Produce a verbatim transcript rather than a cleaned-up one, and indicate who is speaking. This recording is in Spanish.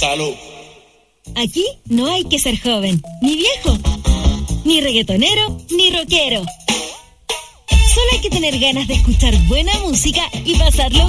Speaker 1: Salud.
Speaker 2: Aquí no hay que ser joven, ni viejo, ni reggaetonero, ni rockero. Solo hay que tener ganas de escuchar buena música y pasarlo